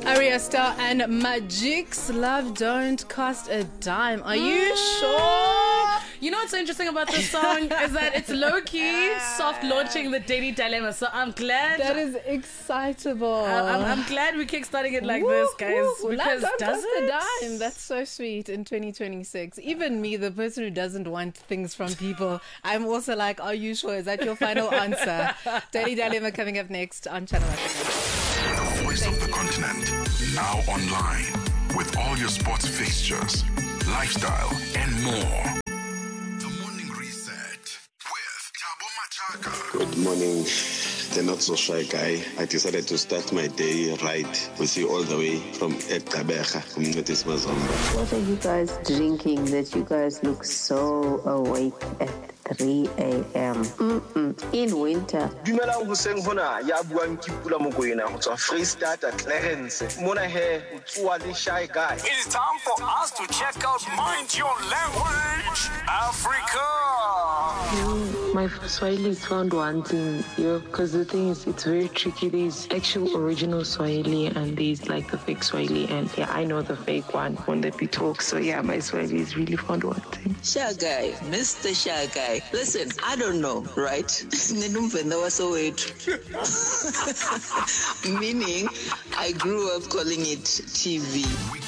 Arya Star and Magic's Love Don't Cost a Dime. Are you sure? You know what's so interesting about this song is that it's low-key soft launching the Daily Dilemma. So I'm glad. That is excitable. I'm glad we're kickstarting it like this, guys. Because Love does Don't it? Cost a Dime. That's so sweet in 2026. Even me, the person who doesn't want things from people, I'm also like, are you sure? Is that your final answer? Daily Dilemma coming up next on Channel Africa. The voice of the continent, now online, with all your sports fixtures, lifestyle, and more. The Morning Reset with Thabo Machaka. Good morning, the not so shy guy. I decided to start my day right with you all the way from Ekabecha, from Notis Mazomba. What are you guys drinking that you guys look so awake at 3 a.m.? In winter. Dumelang hoseng hona ya buang ke Pula Mokoena go tswa Freestata Clarence. Mona he o tswa le shy guy. It is time for us to check out Mind Your Language Africa. My Swahili is found wanting, because the thing is, it's very tricky. There's actual original Swahili and there's like the fake Swahili, and yeah, I know the fake one when that we talk. So yeah, my Swahili is really found wanting. Shy guy, Mr. Shy guy. Listen, I don't know, right? Meaning, I grew up calling it TV.